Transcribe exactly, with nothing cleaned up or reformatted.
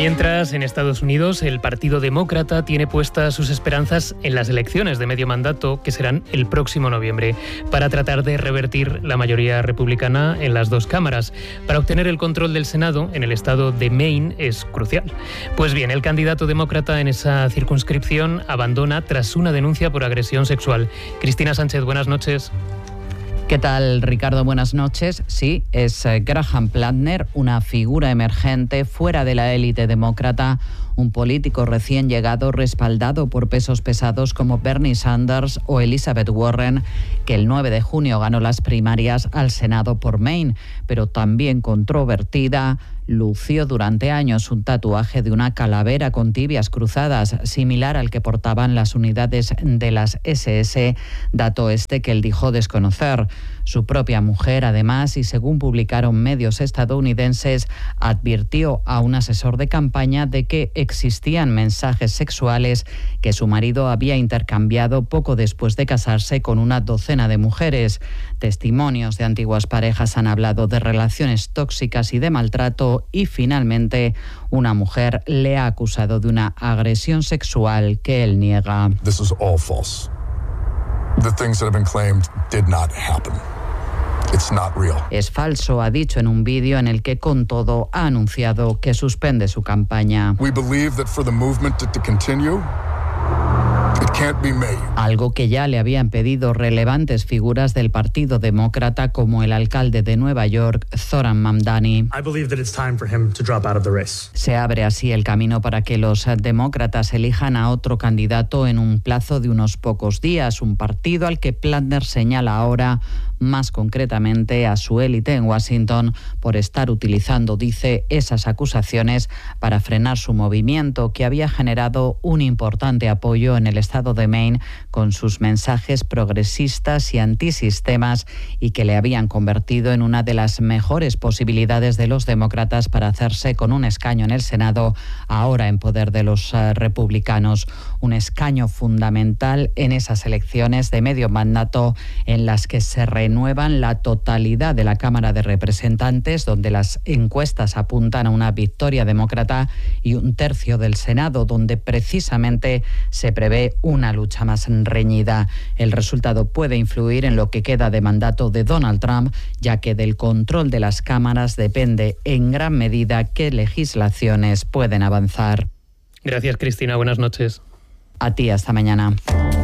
Mientras, en Estados Unidos, el Partido Demócrata tiene puestas sus esperanzas en las elecciones de medio mandato que serán el próximo noviembre, para tratar de revertir la mayoría republicana en las dos cámaras. Para obtener el control del Senado en el estado de Maine es crucial. Pues bien, el candidato demócrata en esa circunscripción abandona tras una denuncia por agresión sexual. Cristina Sánchez, buenas noches. ¿Qué tal, Ricardo? Buenas noches. Sí, es Graham Plantner, una figura emergente fuera de la élite demócrata, un político recién llegado respaldado por pesos pesados como Bernie Sanders o Elizabeth Warren, que el nueve de junio ganó las primarias al Senado por Maine, pero también controvertida. Lució durante años un tatuaje de una calavera con tibias cruzadas, similar al que portaban las unidades de las ese ese, dato este que él dijo desconocer. Su propia mujer, además, y según publicaron medios estadounidenses, advirtió a un asesor de campaña de que existían mensajes sexuales que su marido había intercambiado poco después de casarse con una docena de mujeres. Testimonios de antiguas parejas han hablado de relaciones tóxicas y de maltrato, y finalmente una mujer le ha acusado de una agresión sexual que él niega. This is all false. The things that have been claimed did not happen. It's not real. Es falso, ha dicho en un vídeo en el que con todo ha anunciado que suspende su campaña. We believe that for the movement to, to continue, it can't be made. Algo que ya le habían pedido relevantes figuras del Partido Demócrata como el alcalde de Nueva York, Zoran Mamdani. I believe that it's time for him to drop out of the race. Se abre así el camino para que los demócratas elijan a otro candidato en un plazo de unos pocos días, un partido al que Plantner señala ahora, más concretamente a su élite en Washington, por estar utilizando, dice, esas acusaciones para frenar su movimiento, que había generado un importante apoyo en el estado de Maine con sus mensajes progresistas y antisistemas, y que le habían convertido en una de las mejores posibilidades de los demócratas para hacerse con un escaño en el Senado, ahora en poder de los uh, republicanos. Un escaño fundamental en esas elecciones de medio mandato en las que se renuevan la totalidad de la Cámara de Representantes, donde las encuestas apuntan a una victoria demócrata, y un tercio del Senado, donde precisamente se prevé una lucha más reñida. El resultado puede influir en lo que queda de mandato de Donald Trump, ya que del control de las cámaras depende en gran medida qué legislaciones pueden avanzar. Gracias, Cristina. Buenas noches. A ti, hasta mañana.